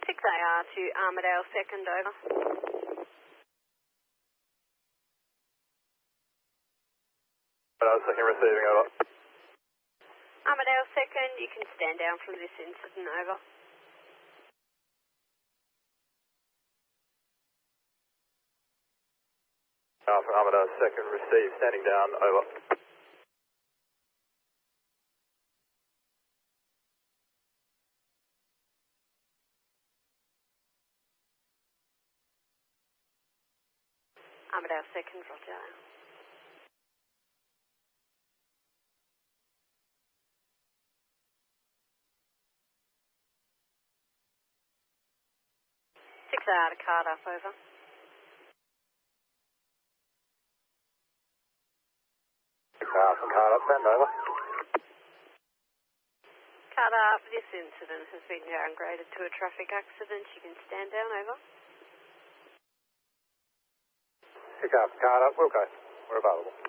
6AR to Armidale 2nd, over. Armidale 2nd receiving, over. Armidale 2nd, you can stand down from this incident, over. Alpha Armidale 2nd received, standing down, over. Armidale 2nd, roger. Out of card up, over. From card up, send over. Card up, this incident has been downgraded to a traffic accident. You can stand down, over. Pick up, card up, Wilco. We're available.